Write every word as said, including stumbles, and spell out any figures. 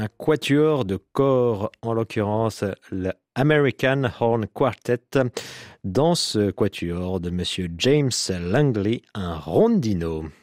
un quatuor de corps, en l'occurrence le American Horn Quartet, dans ce quatuor de Monsieur James Langley, un rondino.